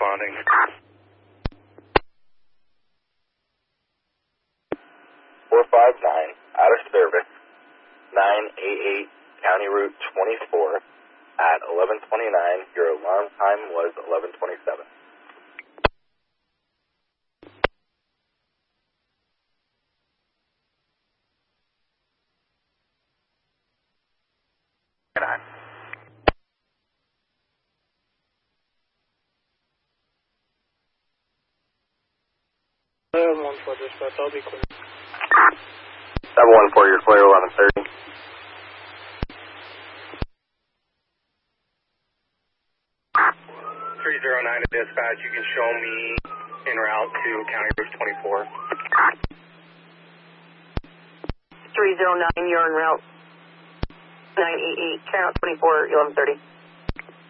responding. 459, out of service, 988 County Route 24 at 11:29. Your alarm time was 11:27. Good eye. 714 dispatch, I'll be clear. 714, you're clear, 11:30. 309 to dispatch, you can show me en route to County Route 24. 309, you're en route. 988, County Route 24, 11:30.